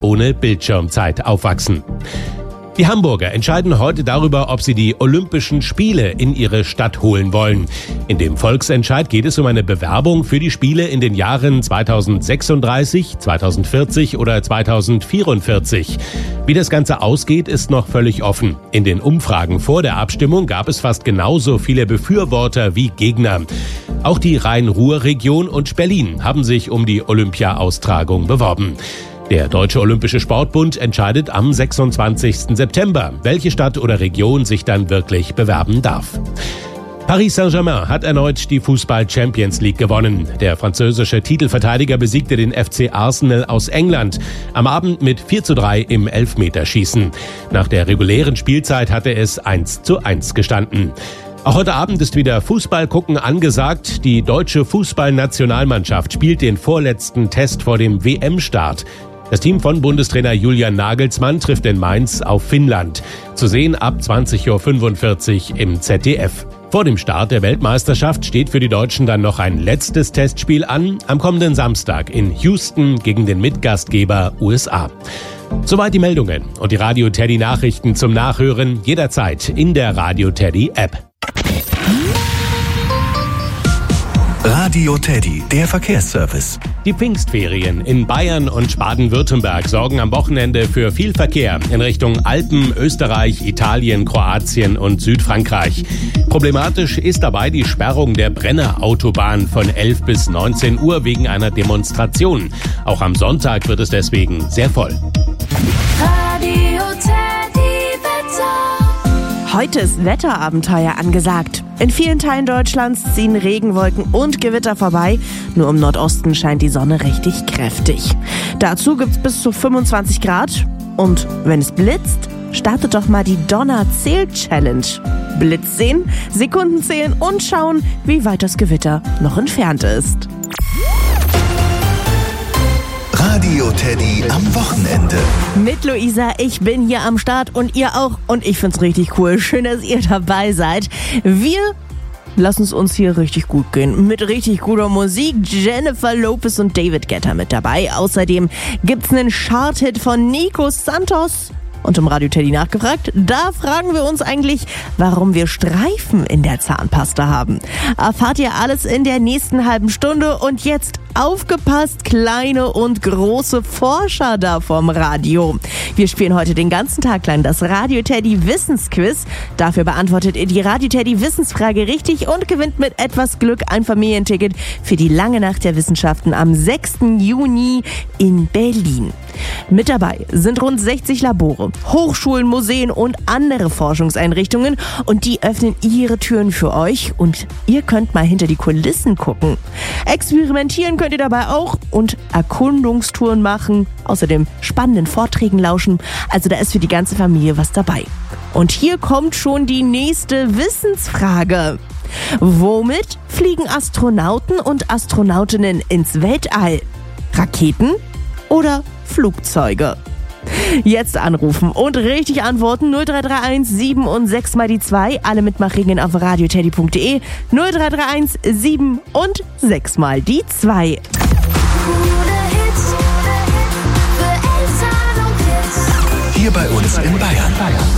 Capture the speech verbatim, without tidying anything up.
ohne Bildschirmzeit aufwachsen. Die Hamburger entscheiden heute darüber, ob sie die Olympischen Spiele in ihre Stadt holen wollen. In dem Volksentscheid geht es um eine Bewerbung für die Spiele in den Jahren zweitausendsechsunddreißig, zweitausendvierzig oder zweitausendvierundvierzig. Wie das Ganze ausgeht, ist noch völlig offen. In den Umfragen vor der Abstimmung gab es fast genauso viele Befürworter wie Gegner. Auch die Rhein-Ruhr-Region und Berlin haben sich um die Olympia-Austragung beworben. Der Deutsche Olympische Sportbund entscheidet am sechsundzwanzigsten September, welche Stadt oder Region sich dann wirklich bewerben darf. Paris Saint-Germain hat erneut die Fußball-Champions League gewonnen. Der französische Titelverteidiger besiegte den F C Arsenal aus England am Abend mit vier zu drei im Elfmeterschießen. Nach der regulären Spielzeit hatte es eins zu eins gestanden. Auch heute Abend ist wieder Fußballgucken angesagt. Die deutsche Fußballnationalmannschaft spielt den vorletzten Test vor dem W M-Start. Das Team von Bundestrainer Julian Nagelsmann trifft in Mainz auf Finnland. Zu sehen ab zwanzig Uhr fünfundvierzig im Z D F. Vor dem Start der Weltmeisterschaft steht für die Deutschen dann noch ein letztes Testspiel an, am kommenden Samstag in Houston gegen den Mitgastgeber U S A. Soweit die Meldungen und die Radio Teddy Nachrichten zum Nachhören jederzeit in der Radio Teddy App. Radio Teddy, der Verkehrsservice. Die Pfingstferien in Bayern und Baden-Württemberg sorgen am Wochenende für viel Verkehr in Richtung Alpen, Österreich, Italien, Kroatien und Südfrankreich. Problematisch ist dabei die Sperrung der Brenner-Autobahn von elf bis neunzehn Uhr wegen einer Demonstration. Auch am Sonntag wird es deswegen sehr voll. Radio Teddy Wetter. Heute ist Wetterabenteuer angesagt. In vielen Teilen Deutschlands ziehen Regenwolken und Gewitter vorbei. Nur im Nordosten scheint die Sonne richtig kräftig. Dazu gibt's bis zu fünfundzwanzig Grad. Und wenn es blitzt, startet doch mal die Donner-Zähl-Challenge. Blitz sehen, Sekunden zählen und schauen, wie weit das Gewitter noch entfernt ist. Radio Teddy am Wochenende. Mit Luisa, ich bin hier am Start und ihr auch. Und ich find's richtig cool. Schön, dass ihr dabei seid. Wir lassen es uns hier richtig gut gehen. Mit richtig guter Musik. Jennifer Lopez und David Guetta mit dabei. Außerdem gibt's einen Charthit von Nico Santos. Und im Radio Teddy nachgefragt, da fragen wir uns eigentlich, warum wir Streifen in der Zahnpasta haben. Erfahrt ihr alles in der nächsten halben Stunde und jetzt aufgepasst, kleine und große Forscher da vom Radio. Wir spielen heute den ganzen Tag lang das Radio Teddy Wissensquiz. Dafür beantwortet ihr die Radio Teddy Wissensfrage richtig und gewinnt mit etwas Glück ein Familienticket für die lange Nacht der Wissenschaften am sechsten Juni in Berlin. Mit dabei sind rund sechzig Labore, Hochschulen, Museen und andere Forschungseinrichtungen und die öffnen ihre Türen für euch und ihr könnt mal hinter die Kulissen gucken. Experimentieren könnt ihr dabei auch und Erkundungstouren machen, außerdem spannenden Vorträgen lauschen, also da ist für die ganze Familie was dabei. Und hier kommt schon die nächste Wissensfrage. Womit fliegen Astronauten und Astronautinnen ins Weltall? Raketen oder Flugzeuge? Jetzt anrufen und richtig antworten. null drei drei eins sieben und sechs mal die zwei. Alle Mitmachregeln auf radioteddy punkt de. null drei drei eins sieben und sechs mal die zwei. Hier bei uns in Bayern.